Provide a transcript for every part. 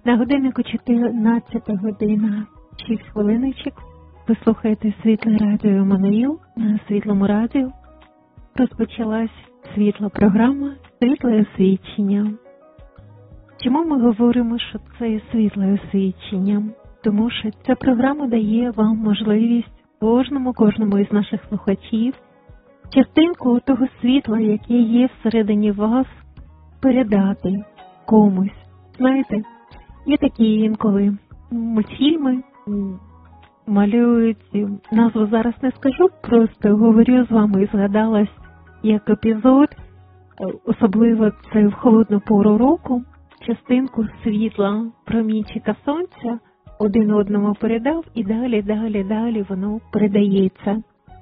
На годиннику 14 година, 6 хвилиночок. Ви слухаєте Світле радіо Еммануїл на Світлому радіо. Розпочалась світла програма «Світле освічення». Чому ми говоримо, що це є світле освічення? Тому що ця програма дає вам можливість кожному із наших слухачів частинку того світла, яке є всередині вас, передати комусь. Знаєте, є такі інколи мультфільми, малюють, назву зараз не скажу, просто говорю з вами і згадалась як епізод, особливо це в холодну пору року, частинку світла промінчика сонця один одному передав і далі воно передається.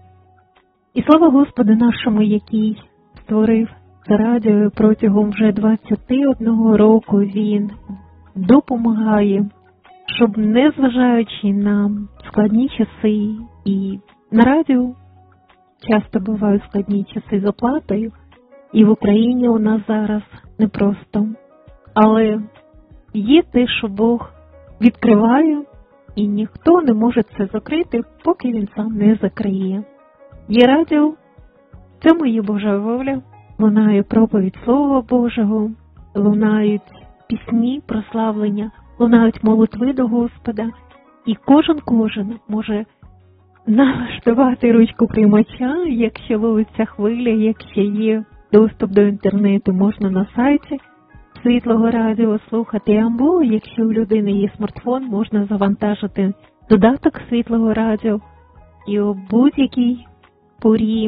І слава Господу нашому, який створив це радіо протягом вже 21 року, він допомагає, щоб, незважаючи на складні часи, і на радіо часто бувають складні часи з оплатою, і в Україні у нас зараз непросто. Але є те, що Бог відкриває, і ніхто не може це закрити, поки він сам не закриє. Є радіо, в цьому є Божа воля, лунає проповідь Слова Божого, лунають пісні, прославлення, лунають молитви до Господа, і кожен може налаштувати ручку приймача, якщо ловиться хвиля, якщо є доступ до інтернету, можна на сайті Світлого радіо слухати, або якщо у людини є смартфон, можна завантажити додаток Світлого радіо і у будь-якій порі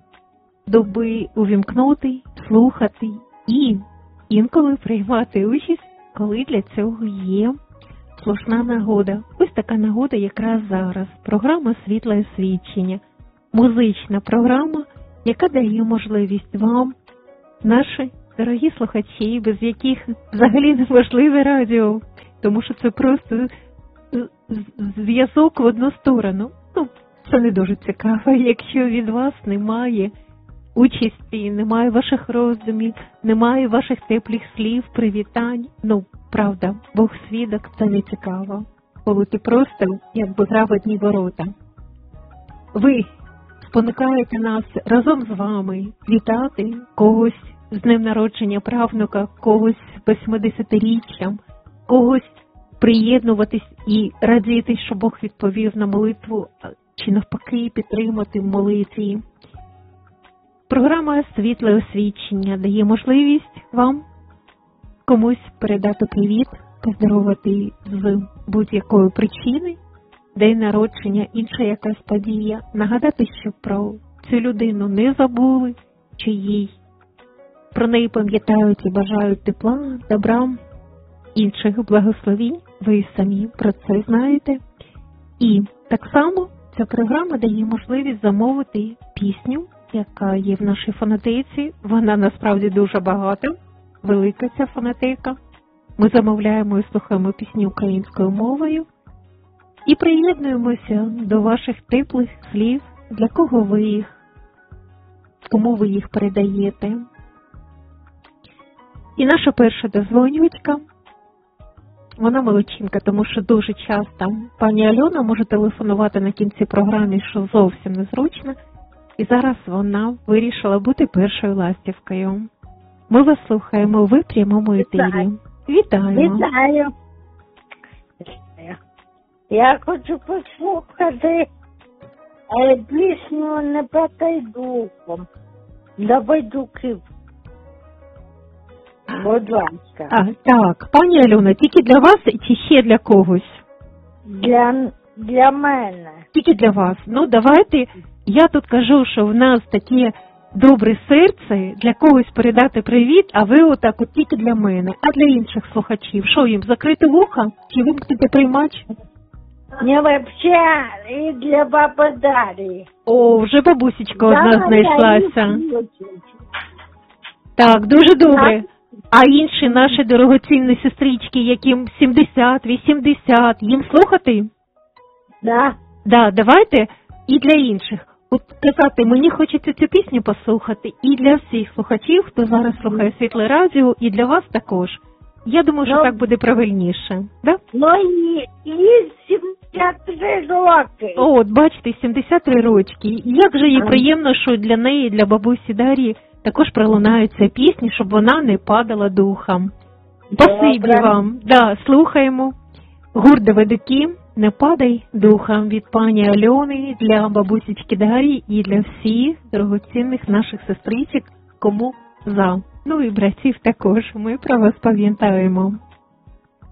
доби увімкнути, слухати і інколи приймати участь, коли для цього є слушна нагода. Ось така нагода якраз зараз. Програма «Світле освічення». Музична програма, яка дає можливість вам, наші дорогі слухачі, без яких взагалі неможливе радіо, тому що це просто зв'язок в одну сторону. Це не дуже цікаво, якщо від вас немає участі, немає ваших роздумів, немає ваших теплих слів, привітань. Правда, Бог свідок, це не цікаво. Коли ти просто, якби грав в одні ворота. Ви спонукаєте нас разом з вами вітати когось з днем народження правнука, когось з 80-річчям, когось приєднуватись і радіти, що Бог відповів на молитву, чи навпаки підтримати в молитві. Програма «Світле освічення» дає можливість вам комусь передати привіт, поздоровати з будь-якої причини, день народження, інша якась подія, нагадати, що про цю людину не забули, чи їй про неї пам'ятають і бажають тепла, добра, інших благословінь, ви самі про це знаєте. І так само ця програма дає можливість замовити пісню, яка є в нашій фонотеці. Вона насправді дуже багата, велика ця фонотека. Ми замовляємо і слухаємо пісні українською мовою і приєднуємося до ваших теплих слів, для кого ви їх, кому ви їх передаєте. І наша перша дозвонювачка, вона молодчинка, тому що дуже часто пані Альона може телефонувати на кінці програми, що зовсім незручно. І зараз вона вирішила бути першою ластівкою. Ми вас слухаємо, ви в прямому етері. Вітаю. Вітаю. Я хочу послухати пісню «Не падай духом» для байдуків. Будь ласка. Так, пані Альона, тільки для вас чи ще для когось? Для мене. Тільки для вас. Давайте, я тут кажу, що в нас таке добре серце, для когось передати привіт, а ви отак от тільки для мене. А для інших слухачів, що їм, закрити вуха? Чи вимкнути приймач? Не вообще, і для баби Дарії. О, вже бабусечка одна знайшлася. Так, дуже добре. А інші наші дорогоцінні сестрички, яким 70, 80, їм слухати? Да. Да, давайте і для інших. От казати, мені хочеться цю пісню послухати, і для всіх слухачів, хто зараз слухає Світле радіо, і для вас також. Я думаю, що Ну. так буде правильніше. Да? Ну і 73 роки. От, бачите, 73 рочки. І як же їй приємно, що для неї, для бабусі Дар'ї, також пролунаються пісні, щоб вона не падала духом. Спасибі Добре. вам. Да, слухаємо. Гурт Давидуки «Не падай духом» від пані Альони для бабусечки Дар'ї і для всіх дорогоцінних наших сестричок, кому за. Ну і братів також. Ми про вас пам'ятаємо.